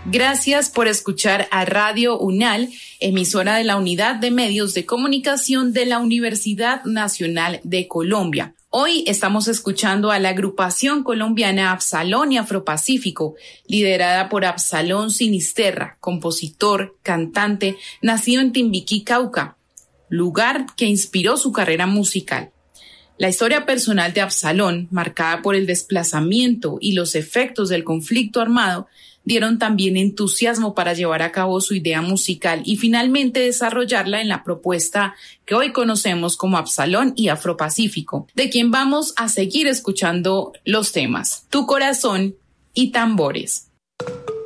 Gracias por escuchar a Radio UNAL, emisora de la Unidad de Medios de Comunicación de la Universidad Nacional de Colombia. Hoy estamos escuchando a la agrupación colombiana Absalón y Afropacífico, liderada por Absalón Sinisterra, compositor, cantante, nacido en Timbiquí, Cauca, lugar que inspiró su carrera musical. La historia personal de Absalón, marcada por el desplazamiento y los efectos del conflicto armado, dieron también entusiasmo para llevar a cabo su idea musical y finalmente desarrollarla en la propuesta que hoy conocemos como Absalón y Afropacífico, de quien vamos a seguir escuchando los temas Tu Corazón y Tambores.